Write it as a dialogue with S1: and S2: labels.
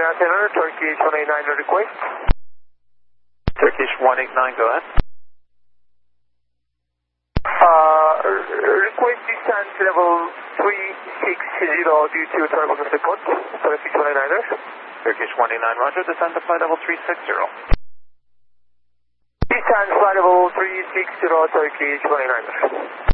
S1: antenna, Turkish 189 request.
S2: Turkish 189, go ahead.
S1: Request distance level 360 due to turbulence report, Turkish 189er.
S2: Turkish 189, roger, descend to flight level 360.
S1: Distance flight level 360, Turkish 189er.